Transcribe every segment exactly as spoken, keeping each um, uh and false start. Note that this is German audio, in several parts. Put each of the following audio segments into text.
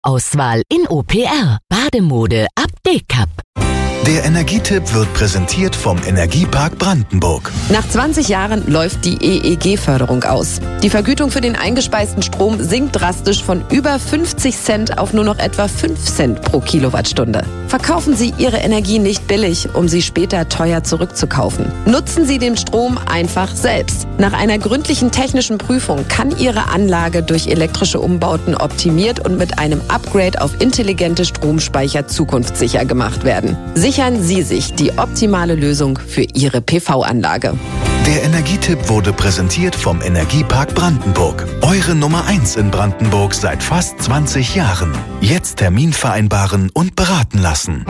Auswahl in O P R. Bademode ab D-Cup. Der Energietipp wird präsentiert vom Energiepark Brandenburg. Nach zwanzig Jahren läuft die E E G-Förderung aus. Die Vergütung für den eingespeisten Strom sinkt drastisch von über fünfzig Cent auf nur noch etwa fünf Cent pro Kilowattstunde. Verkaufen Sie Ihre Energie nicht billig, um sie später teuer zurückzukaufen. Nutzen Sie den Strom einfach selbst. Nach einer gründlichen technischen Prüfung kann Ihre Anlage durch elektrische Umbauten optimiert und mit einem Upgrade auf intelligente Stromspeicher zukunftssicher gemacht werden. Sichern Sie sich die optimale Lösung für Ihre P V-Anlage. Der Energietipp wurde präsentiert vom Energiepark Brandenburg. Eure Nummer eins in Brandenburg seit fast zwanzig Jahren. Jetzt Termin vereinbaren und beraten lassen.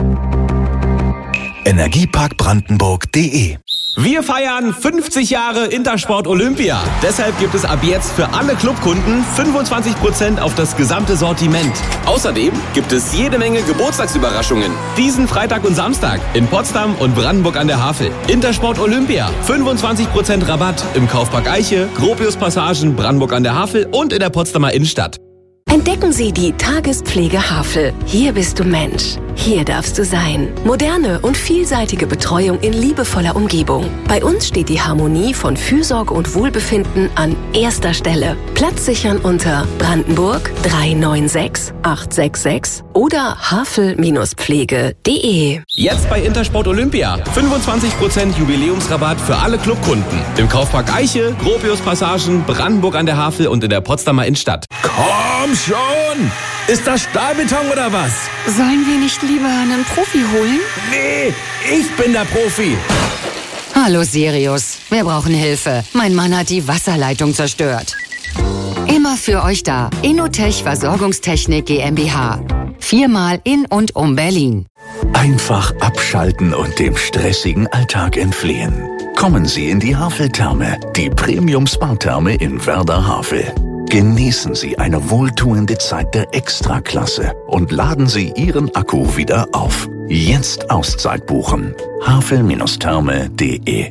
energiepark brandenburg punkt de. Wir feiern fünfzig Jahre Intersport Olympia. Deshalb gibt es ab jetzt für alle Clubkunden fünfundzwanzig Prozent auf das gesamte Sortiment. Außerdem gibt es jede Menge Geburtstagsüberraschungen. Diesen Freitag und Samstag in Potsdam und Brandenburg an der Havel. Intersport Olympia. fünfundzwanzig Prozent Rabatt im Kaufpark Eiche, Gropius-Passagen, Brandenburg an der Havel und in der Potsdamer Innenstadt. Entdecken Sie die Tagespflege Havel. Hier bist du Mensch. Hier darfst du sein. Moderne und vielseitige Betreuung in liebevoller Umgebung. Bei uns steht die Harmonie von Fürsorge und Wohlbefinden an erster Stelle. Platz sichern unter Brandenburg drei neun sechs acht sechs sechs oder havel Pflege punkt de. Jetzt bei Intersport Olympia. fünfundzwanzig Prozent Jubiläumsrabatt für alle Clubkunden. Im Kaufpark Eiche, Gropius-Passagen, Brandenburg an der Havel und in der Potsdamer Innenstadt. Komm schon! Ist das Stahlbeton oder was? Sollen wir nicht lieber einen Profi holen? Nee, ich bin der Profi. Hallo Sirius, wir brauchen Hilfe. Mein Mann hat die Wasserleitung zerstört. Immer für euch da. Innotech Versorgungstechnik GmbH. Viermal in und um Berlin. Einfach abschalten und dem stressigen Alltag entfliehen. Kommen Sie in die Havel-Therme, die Premium-Spa-Therme in Werder-Havel. Genießen Sie eine wohltuende Zeit der Extraklasse und laden Sie Ihren Akku wieder auf. Jetzt Auszeit buchen. havel Therme punkt de.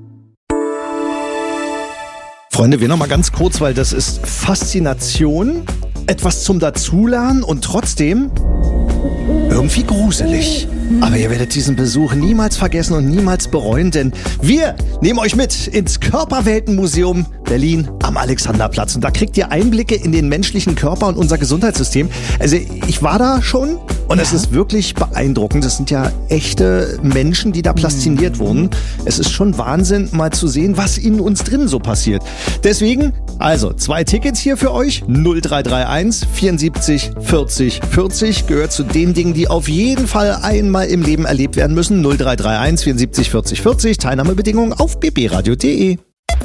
Freunde, wir noch mal ganz kurz, weil das ist Faszination, etwas zum Dazulernen und trotzdem irgendwie gruselig. Aber ihr werdet diesen Besuch niemals vergessen und niemals bereuen, denn wir nehmen euch mit ins Körperweltenmuseum Berlin am Alexanderplatz. Und da kriegt ihr Einblicke in den menschlichen Körper und unser Gesundheitssystem. Also ich war da schon und ja. Es ist wirklich beeindruckend. Das sind ja echte Menschen, die da plastiniert mhm. wurden. Es ist schon Wahnsinn, mal zu sehen, was in uns drin so passiert. Deswegen, also zwei Tickets hier für euch. null drei drei eins vierundsiebzig vierzig vierzig gehört zu den Dingen, die auf jeden Fall einmal im Leben erlebt werden müssen. null drei drei eins vierundsiebzig vierzig vierzig. Teilnahmebedingungen auf b b radio punkt de.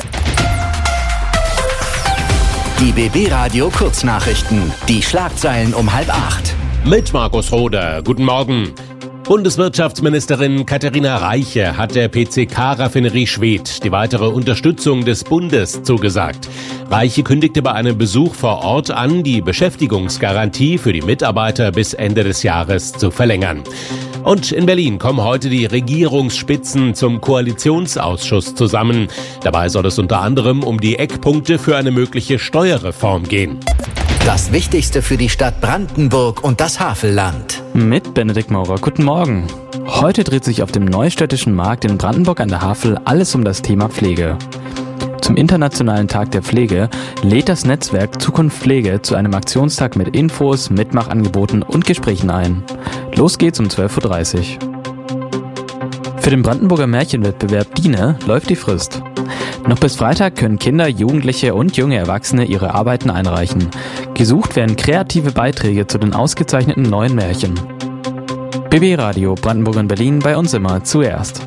Die B B Radio Kurznachrichten. Die Schlagzeilen um halb acht. Mit Markus Roder. Guten Morgen. Bundeswirtschaftsministerin Katharina Reiche hat der P C K-Raffinerie Schwedt die weitere Unterstützung des Bundes zugesagt. Reiche kündigte bei einem Besuch vor Ort an, die Beschäftigungsgarantie für die Mitarbeiter bis Ende des Jahres zu verlängern. Und in Berlin kommen heute die Regierungsspitzen zum Koalitionsausschuss zusammen. Dabei soll es unter anderem um die Eckpunkte für eine mögliche Steuerreform gehen. Das Wichtigste für die Stadt Brandenburg und das Havelland. Mit Benedikt Maurer. Guten Morgen. Heute dreht sich auf dem Neustädtischen Markt in Brandenburg an der Havel alles um das Thema Pflege. Zum Internationalen Tag der Pflege lädt das Netzwerk Zukunft Pflege zu einem Aktionstag mit Infos, Mitmachangeboten und Gesprächen ein. Los geht's um zwölf Uhr dreißig. Für den Brandenburger Märchenwettbewerb DINE läuft die Frist. Noch bis Freitag können Kinder, Jugendliche und junge Erwachsene ihre Arbeiten einreichen. Gesucht werden kreative Beiträge zu den ausgezeichneten neuen Märchen. B B Radio Brandenburg und Berlin, bei uns immer zuerst.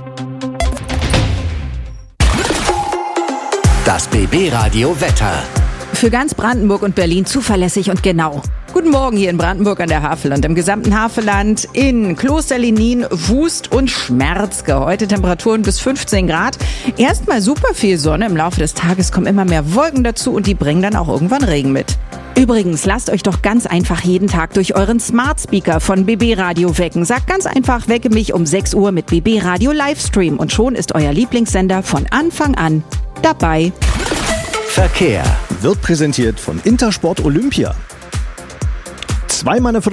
Das B B Radio Wetter. Für ganz Brandenburg und Berlin zuverlässig und genau. Guten Morgen hier in Brandenburg an der Havel und im gesamten Havelland, in Klosterlinin, Wust und Schmerzke. Heute Temperaturen bis fünfzehn Grad. Erstmal super viel Sonne. Im Laufe des Tages kommen immer mehr Wolken dazu und die bringen dann auch irgendwann Regen mit. Übrigens, lasst euch doch ganz einfach jeden Tag durch euren Smart Speaker von B B Radio wecken. Sagt ganz einfach, wecke mich um sechs Uhr mit B B Radio Livestream und schon ist euer Lieblingssender von Anfang an dabei. Verkehr wird präsentiert von Intersport Olympia. zweimal eine